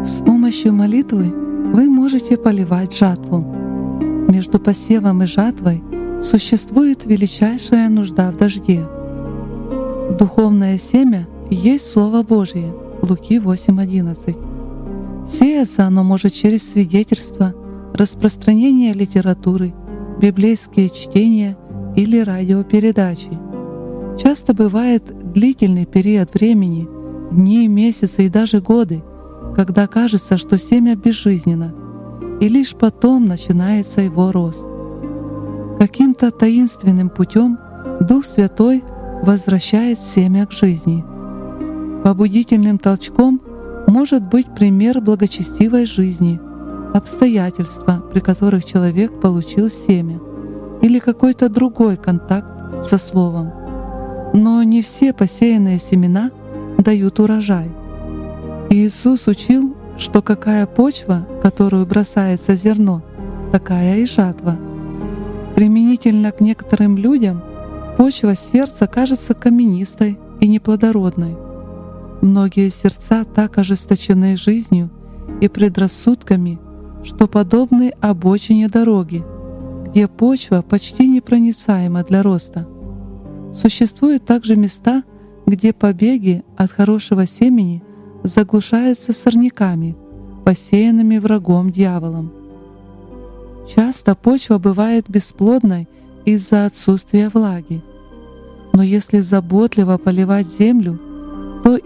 С помощью молитвы вы можете поливать жатву. Между посевом и жатвой существует величайшая нужда в дожде. Духовное семя есть Слово Божие, Луки 8:11. Сеяться оно может через свидетельство, распространение литературы, библейские чтения или радиопередачи. Часто бывает длительный период времени, дни, месяцы и даже годы, когда кажется, что семя безжизненно, и лишь потом начинается его рост. Каким-то таинственным путем Дух Святой возвращает семя к жизни. Побудительным толчком может быть пример благочестивой жизни, обстоятельства, при которых человек получил семя, или какой-то другой контакт со Словом. Но не все посеянные семена дают урожай. Иисус учил, что какая почва, в которую бросается зерно, такая и жатва. Применительно к некоторым людям почва сердца кажется каменистой и неплодородной. Многие сердца так ожесточены жизнью и предрассудками, что подобны обочине дороги, где почва почти непроницаема для роста. Существуют также места, где побеги от хорошего семени заглушаются сорняками, посеянными врагом дьяволом. Часто почва бывает бесплодной из-за отсутствия влаги. Но если заботливо поливать землю